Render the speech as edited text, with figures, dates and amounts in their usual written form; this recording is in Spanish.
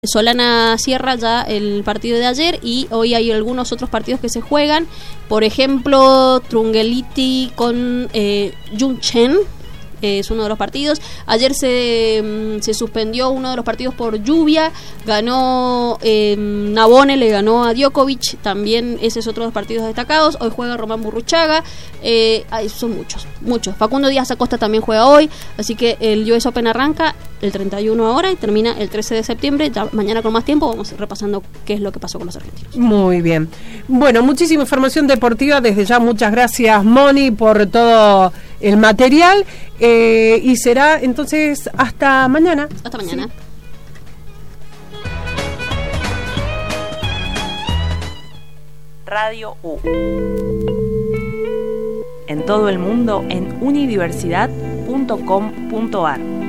Solana cierra ya el partido de ayer y hoy hay algunos otros partidos que se juegan. Por ejemplo, Trungeliti con Yunchen es uno de los partidos. Ayer se suspendió uno de los partidos por lluvia. Ganó Nabone, le ganó a Djokovic. También ese es otro de los partidos destacados. Hoy juega Román Burruchaga. Son muchos. Facundo Díaz Acosta también juega hoy. Así que el US Open arranca el 31 ahora y termina el 13 de septiembre. Ya mañana con más tiempo vamos repasando qué es lo que pasó con los argentinos. Muy bien. Bueno, muchísima información deportiva. Desde ya muchas gracias, Moni, por todo el material. Y será entonces hasta mañana. Hasta mañana. Sí. Radio U. En todo el mundo en unidiversidad.com.ar.